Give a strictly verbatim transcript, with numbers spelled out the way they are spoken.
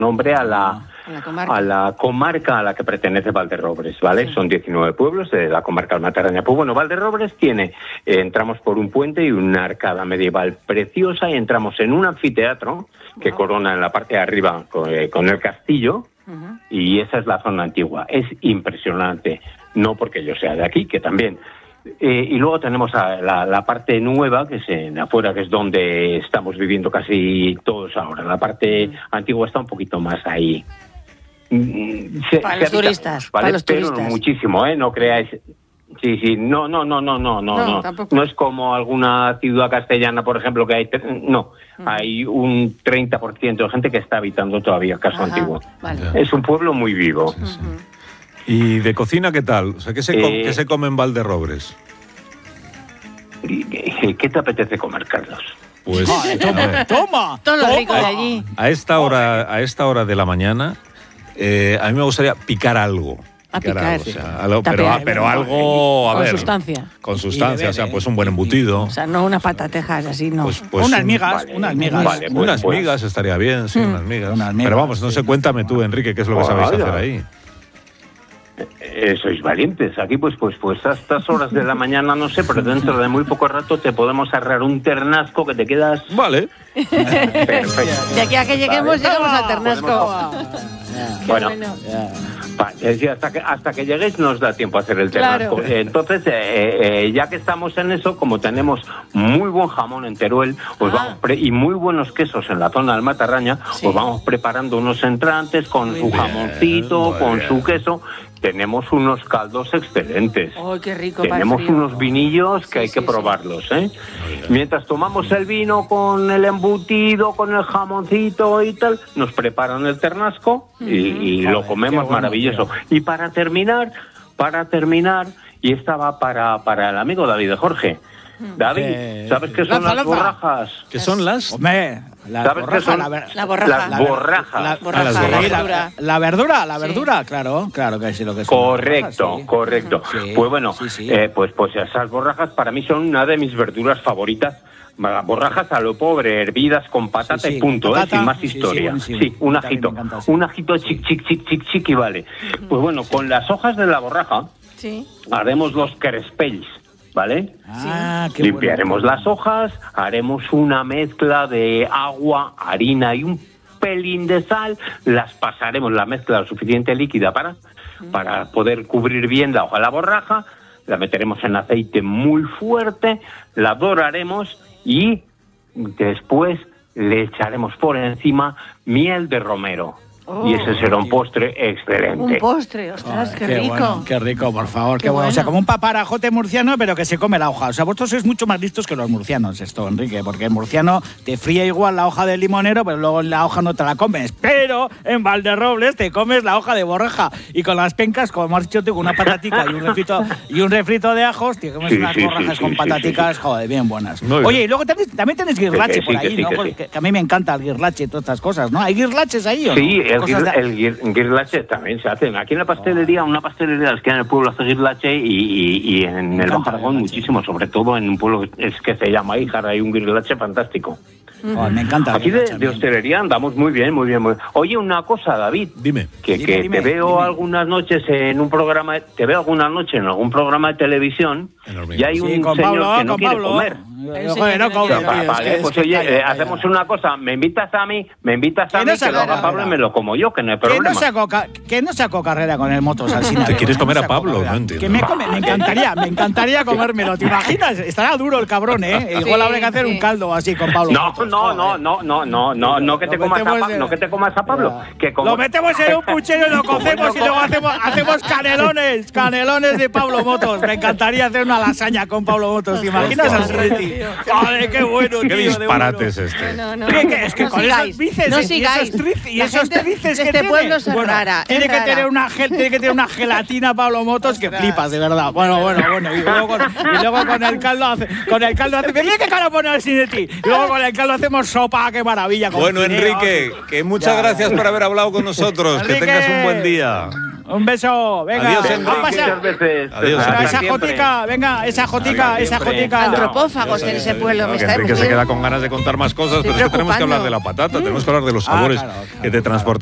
nombre a la, a la, comarca. a la comarca a la que pertenece Valderrobres, ¿vale? Sí. Son diecinueve pueblos de la comarca del Matarraña. Pues bueno, Valderrobres tiene, eh, entramos por un puente y una arcada medieval preciosa y entramos en un anfiteatro que wow. corona en la parte de arriba con, eh, con el castillo. Uh-huh. Y esa es la zona antigua. Es impresionante, no porque yo sea de aquí, que también. Eh, y luego tenemos a la, la parte nueva, que es en afuera, que es donde estamos viviendo casi todos ahora. La parte uh-huh. antigua está un poquito más ahí. Se, para se los habita, turistas, ¿vale? Para los Pero turistas. muchísimo, ¿eh? No creáis... Sí, sí, no, no, no, no, no, no, no, no. No es como alguna ciudad castellana, por ejemplo, que hay, no, uh-huh. hay un treinta por ciento de gente que está habitando todavía Casco Ajá, Antiguo. Vale. Es un pueblo muy vivo. Sí, sí. ¿Y de cocina qué tal? O sea, ¿qué se, eh, com- ¿qué se come en Valderrobres? ¿Qué te apetece comer, Carlos? Pues, Ay, toma, toma, todo lo toma. rico de allí. A esta hora, a esta hora de la mañana, eh, a mí me gustaría picar algo. A picar, algo, o sea, algo, pero, pero algo, a con ver, sustancia. Con sustancia, o sea, pues un buen embutido. O sea, no unas patatejas así, no. Pues, pues unas migas, vale, unas migas. Vale, pues, unas pues. migas estaría bien, sí, mm. unas, migas. unas migas. Pero vamos, no sé, cuéntame tú, Enrique, qué es lo que sabéis hacer ahí. Eh, sois valientes. Aquí, pues, pues, pues a estas horas de la mañana, no sé, pero dentro de muy poco rato te podemos arreglar un ternasco que te quedas... Vale. Perfecto. De aquí a que lleguemos, vale. llegamos al ternasco. Podemos... Bueno, bueno. Yeah. hasta, que, hasta que lleguéis nos da tiempo a hacer el ternasco. Claro. Entonces, eh, eh, ya que estamos en eso, como tenemos muy buen jamón en Teruel pues ah. vamos pre- y muy buenos quesos en la zona del Matarraña, sí. pues vamos preparando unos entrantes con muy su bien, jamoncito, con bien. su queso. Tenemos unos caldos excelentes. ¡Oh, qué rico! Tenemos unos vinillos que sí, hay que sí, probarlos, sí. ¿eh? Mientras tomamos el vino con el embutido, con el jamoncito y tal, nos preparan el ternasco uh-huh. y, y Joder, lo comemos bueno, maravilloso. Tío. Y para terminar, para terminar, y esta va para, para el amigo David de Jorge. David, eh, ¿sabes qué son lanza, las borrajas? ¿Qué son las? Hombre, la ¿sabes borraja, qué son? La, ver- la borraja. Las borrajas. La, borraja, la, la, la, verdura. La, la verdura, la verdura, sí. claro, claro que sí lo que son. Correcto, borrajas, sí. correcto. Sí, pues bueno, sí, sí. Eh, pues, pues esas borrajas para mí son una de mis verduras favoritas. Borrajas a lo pobre, hervidas con patata sí, sí, y punto, patata, eh, sin más historia. Sí, sí, sí un ajito, un ajito chic, chic, chic, chic, chic y vale. Pues bueno, con las hojas de la borraja sí. haremos los crespells. ¿Vale? Ah, qué Limpiaremos bueno. las hojas, haremos una mezcla de agua, harina y un pelín de sal, las pasaremos la mezcla lo suficiente líquida para, mm. para poder cubrir bien la hoja de la borraja, la meteremos en aceite muy fuerte, la doraremos y después le echaremos por encima miel de romero. Oh, y ese será un postre excelente. Un postre, ostras, oh, qué, qué rico. Bueno, qué rico, por favor, qué, qué bueno. bueno. O sea, como un paparajote murciano, pero que se come la hoja. O sea, vosotros sois mucho más listos que los murcianos, esto, Enrique, porque el murciano te fría igual la hoja del limonero, pero luego la hoja no te la comes. Pero en Valderrobres te comes la hoja de borraja. Y con las pencas, como has dicho tú, con una patatica y un refrito, y un refrito de ajos, te comes sí, unas sí, borrajas sí, con sí, pataticas, sí, sí. joder, bien buenas. Muy Oye, bien. Y luego también, también tenéis guirlache sí, por ahí, sí, ¿no? Sí, porque sí. a mí me encanta el guirlache y todas estas cosas, ¿no? ¿Hay guirlaches ahí o no? Sí, el, guir, de... el guir, guirlache también se hace. Aquí en la pastelería, una pastelería que en el pueblo hace guirlache y, y, y en el Bajo Aragón muchísimo, sobre todo en un pueblo que, es que se llama Híjar, hay un guirlache fantástico. Oh, me encanta. Aquí de, de hostelería andamos muy bien, muy bien, muy bien. Oye, una cosa, David. Dime. Que, dime, que dime, te veo dime. algunas noches en un programa, te veo algunas noches en algún programa de televisión y hay un sí, señor Pablo, que no quiere Pablo. comer. Joder, no cobro, tío, vale, vale, pues oye, calla, calla. hacemos una cosa, me invitas a mí, me invitas a mí, no que lo haga Pablo y me lo como yo, que no hay problema. Que no saco, que no saco carrera con el motos al cine. ¿Te quieres comer no a Pablo? Carrera. No entiendo. Que me come, me encantaría, me encantaría comérmelo, ¿te imaginas? Estará duro el cabrón, ¿eh? Igual sí, habrá que hacer sí. un caldo así con Pablo. No, Motos, no, no, no, no, no, no, no que te comas a Pablo, no que te comas a Pablo, que como... Lo metemos en un puchero y lo cocemos y luego hacemos, hacemos canelones, canelones de Pablo Motos. Me encantaría hacer una lasaña con Pablo Motos, ¿te imaginas al City? Joder, qué bueno, tío. Qué disparate es este. No, no, ¿Qué, qué? Es que no con sigáis, esos bíceps no y sigáis. esos tríceps y La esos gente tríceps de que este tiene. pueblo es bueno, rara, tiene es que rara. tener una gel, tiene que tener una gelatina Pablo Motos que flipas, de verdad. Bueno, bueno, bueno. Y luego con, y luego con el caldo hace, con el caldo hace. Mira qué cara pone al Cineti. Y luego con el caldo hacemos sopa, qué maravilla. Bueno, Enrique, que muchas ya, gracias ya. por haber hablado con nosotros. Enrique, que tengas un buen día. Un beso, venga. Adiós, Enrique. Muchas veces. Adiós, venga, esa jotica, venga, esa jotica, esa jotica. Antropófagos en ese pueblo. No, que Enrique se queda con ganas de contar más cosas, pero es que tenemos que hablar de la patata, tenemos que hablar de los sabores ah, claro, claro, que te transportan.